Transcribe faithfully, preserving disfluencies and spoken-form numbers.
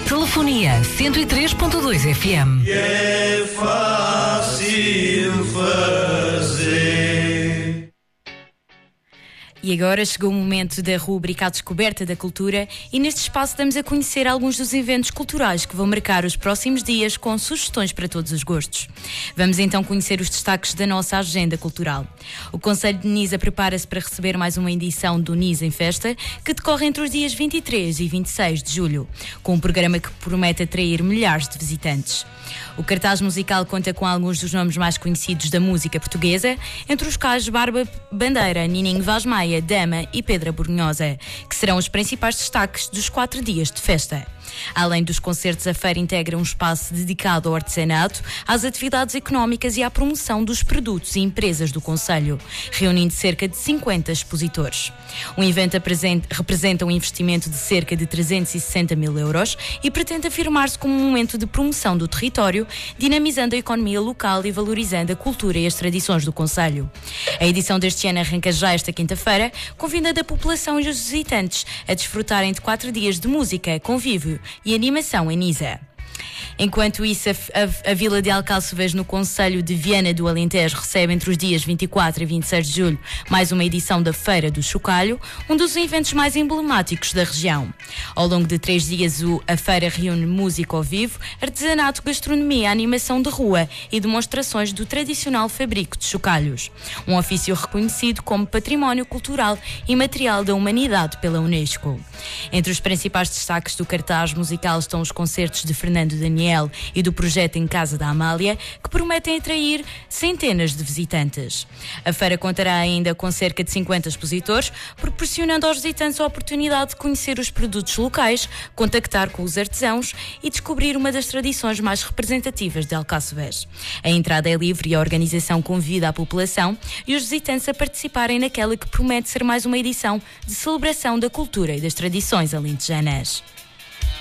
Telefonia cento e três ponto dois F M. É fácil fazer. E agora chegou o momento da rubrica A Descoberta da Cultura, e neste espaço damos a conhecer alguns dos eventos culturais que vão marcar os próximos dias, com sugestões para todos os gostos. Vamos então conhecer os destaques da nossa agenda cultural. O Concelho de Nisa prepara-se para receber mais uma edição do Nisa em Festa, que decorre entre os dias vinte e três e vinte e seis de julho, com um programa que promete atrair milhares de visitantes. O cartaz musical conta com alguns dos nomes mais conhecidos da música portuguesa, entre os quais Barba Bandeira, Nininho Vaz Maia, Dama e Pedra Brunhosa, que serão os principais destaques dos quatro dias de festa. Além dos concertos, a feira integra um espaço dedicado ao artesanato, às atividades económicas e à promoção dos produtos e empresas do concelho, reunindo cerca de cinquenta expositores. O evento representa um investimento de cerca de trezentos e sessenta mil euros e pretende afirmar-se como um momento de promoção do território, dinamizando a economia local e valorizando a cultura e as tradições do concelho. A edição deste ano arranca já esta quinta-feira, convidando a população e os visitantes a desfrutarem de quatro dias de música, convívio e animação em Nisa. Enquanto isso, a, a, a Vila de Alcalçovés, no Concelho de Viana do Alentejo, recebe entre os dias vinte e quatro e vinte e seis de julho mais uma edição da Feira do Chocalho, um dos eventos mais emblemáticos da região. Ao longo de três dias, o, a feira reúne música ao vivo, artesanato, gastronomia, animação de rua e demonstrações do tradicional fabrico de chocalhos, um ofício reconhecido como Património Cultural e Material da Humanidade pela Unesco. Entre os principais destaques do cartaz musical estão os concertos de Fernando Daniel e do projeto Em Casa da Amália, que prometem atrair centenas de visitantes. A feira contará ainda com cerca de cinquenta expositores, proporcionando aos visitantes a oportunidade de conhecer os produtos locais, contactar com os artesãos e descobrir uma das tradições mais representativas de Alcáçovés. A entrada é livre e a organização convida a população e os visitantes a participarem naquela que promete ser mais uma edição de celebração da cultura e das tradições alentejanas.